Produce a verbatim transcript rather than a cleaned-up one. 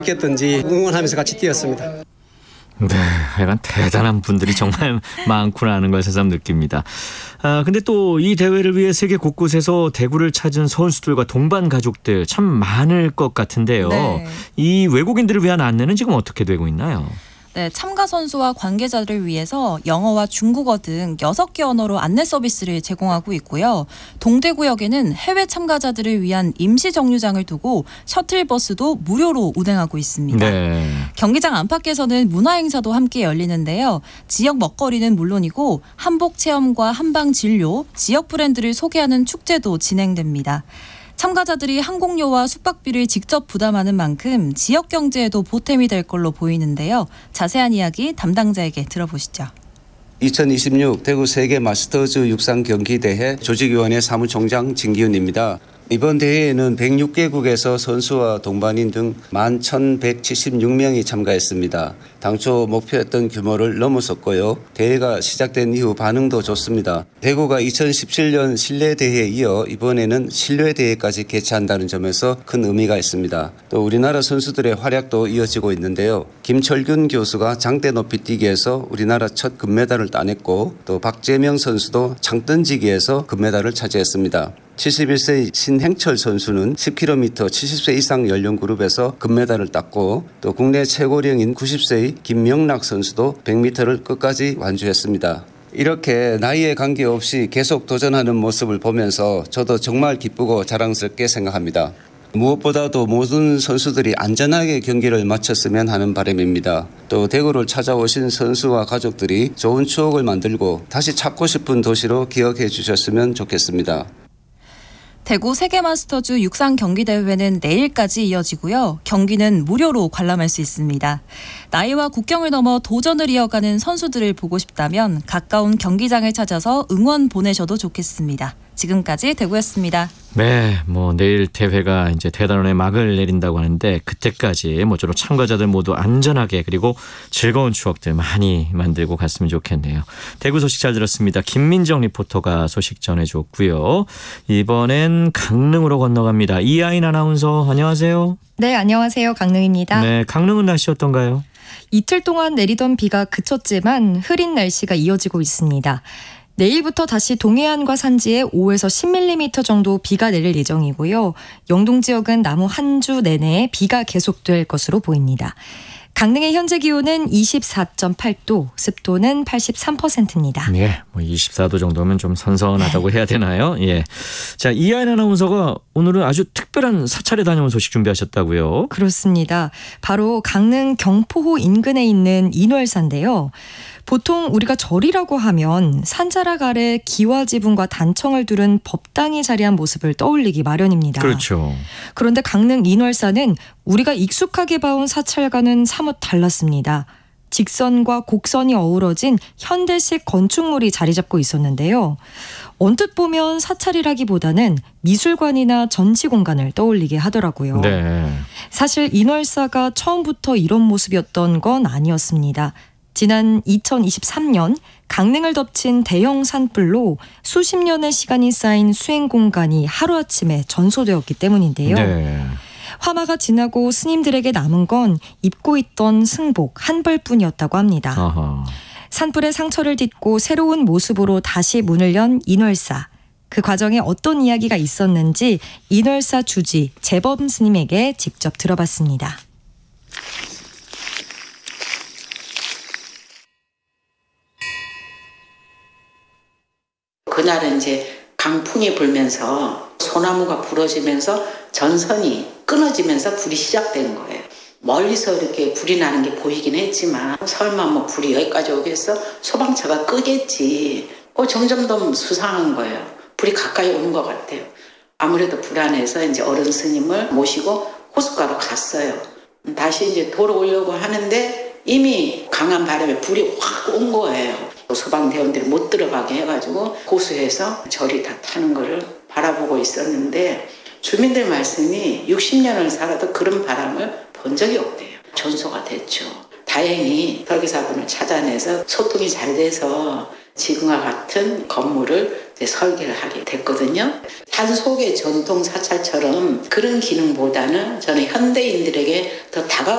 겠든지 응원하면서 같이 뛰었습니다. 네, 하여간 대단한 분들이 정말 많구나 하는 걸 새삼 느낍니다. 아, 근데 또 이 대회를 위해 세계 곳곳에서 대구를 찾은 선수들과 동반 가족들 참 많을 것 같은데요. 네. 이 외국인들을 위한 안내는 지금 어떻게 되고 있나요? 네, 참가 선수와 관계자들을 위해서 영어와 중국어 등 여섯 개 언어로 안내 서비스를 제공하고 있고요. 동대구역에는 해외 참가자들을 위한 임시 정류장을 두고 셔틀버스도 무료로 운행하고 있습니다. 네. 경기장 안팎에서는 문화행사도 함께 열리는데요. 지역 먹거리는 물론이고 한복 체험과 한방 진료, 지역 브랜드를 소개하는 축제도 진행됩니다. 참가자들이 항공료와 숙박비를 직접 부담하는 만큼 지역 경제에도 보탬이 될 걸로 보이는데요. 자세한 이야기 담당자에게 들어보시죠. 이천이십육 대구 세계 마스터즈 육상 경기 대회 조직위원회 사무총장 진기훈입니다. 이번 대회에는 백육 개국에서 선수와 동반인 등 만 천백칠십육 명이 참가했습니다. 당초 목표했던 규모를 넘어섰고요. 대회가 시작된 이후 반응도 좋습니다. 대구가 이천십칠 년 실내 대회에 이어 이번에는 실외 대회까지 개최한다는 점에서 큰 의미가 있습니다. 또 우리나라 선수들의 활약도 이어지고 있는데요. 김철균 교수가 장대 높이 뛰기에서 우리나라 첫 금메달을 따냈고 또 박재명 선수도 장던지기에서 금메달을 차지했습니다. 칠십일 세 신행철 선수는 십 킬로미터 칠십 세 이상 연령 그룹에서 금메달을 땄고 또 국내 최고령인 구십 세의 김명락 선수도 백 미터를 끝까지 완주했습니다. 이렇게 나이에 관계없이 계속 도전하는 모습을 보면서 저도 정말 기쁘고 자랑스럽게 생각합니다. 무엇보다도 모든 선수들이 안전하게 경기를 마쳤으면 하는 바람입니다. 또 대구를 찾아오신 선수와 가족들이 좋은 추억을 만들고 다시 찾고 싶은 도시로 기억해 주셨으면 좋겠습니다. 대구 세계마스터즈 육상 경기대회는 내일까지 이어지고요. 경기는 무료로 관람할 수 있습니다. 나이와 국경을 넘어 도전을 이어가는 선수들을 보고 싶다면 가까운 경기장을 찾아서 응원 보내셔도 좋겠습니다. 지금까지 대구였습니다. 네, 뭐 내일 대회가 이제 대단원의 막을 내린다고 하는데 그때까지 모쪼록 참가자들 모두 안전하게 그리고 즐거운 추억들 많이 만들고 갔으면 좋겠네요. 대구 소식 잘 들었습니다. 김민정 리포터가 소식 전해줬고요. 이번엔 강릉으로 건너갑니다. 이하인 아나운서 안녕하세요. 네, 안녕하세요. 강릉입니다. 네, 강릉은 날씨 어떤가요? 이틀 동안 내리던 비가 그쳤지만 흐린 날씨가 이어지고 있습니다. 내일부터 다시 동해안과 산지에 오에서 십 밀리미터 정도 비가 내릴 예정이고요. 영동 지역은 남은 한 주 내내 비가 계속될 것으로 보입니다. 강릉의 현재 기온은 이십사 점 팔 도, 습도는 팔십삼 퍼센트입니다. 예, 뭐 이십사 도 정도면 좀 선선하다고 해야 되나요? 예. 자, 이하인 아나운서가 오늘은 아주 특별한 사찰에 다녀온 소식 준비하셨다고요? 그렇습니다. 바로 강릉 경포호 인근에 있는 인월산인데요. 보통 우리가 절이라고 하면 산자락 아래 기와 지붕과 단청을 두른 법당이 자리한 모습을 떠올리기 마련입니다. 그렇죠. 그런데 강릉 인월산은 우리가 익숙하게 봐온 사찰과는 사뭇 달랐습니다. 직선과 곡선이 어우러진 현대식 건축물이 자리 잡고 있었는데요. 언뜻 보면 사찰이라기보다는 미술관이나 전시 공간을 떠올리게 하더라고요. 네. 사실 인월사가 처음부터 이런 모습이었던 건 아니었습니다. 지난 이천이십삼 년 강릉을 덮친 대형 산불로 수십 년의 시간이 쌓인 수행 공간이 하루아침에 전소되었기 때문인데요. 네. 화마가 지나고 스님들에게 남은 건 입고 있던 승복 한 벌뿐이었다고 합니다. 아하. 산불의 상처를 딛고 새로운 모습으로 다시 문을 연 인월사. 그 과정에 어떤 이야기가 있었는지 인월사 주지 재범 스님에게 직접 들어봤습니다. 그날은 이제 강풍이 불면서 소나무가 부러지면서 전선이 끊어지면서 불이 시작된 거예요. 멀리서 이렇게 불이 나는 게 보이긴 했지만 설마 뭐 불이 여기까지 오겠어? 소방차가 끄겠지. 어, 점점 더 수상한 거예요. 불이 가까이 오는 것 같아요. 아무래도 불안해서 이제 어른 스님을 모시고 호숫가로 갔어요. 다시 이제 돌아오려고 하는데 이미 강한 바람에 불이 확 온 거예요. 소방대원들이 못 들어가게 해가지고 고수해서 절이 다 타는 거를 바라보고 있었는데 주민들 말씀이 육십 년을 살아도 그런 바람을 본 적이 없대요. 전소가 됐죠. 다행히 설계사분을 찾아내서 소통이 잘 돼서 지금과 같은 건물을 이제 설계를 하게 됐거든요. 산속의 전통 사찰처럼 그런 기능보다는 저는 현대인들에게 더 다가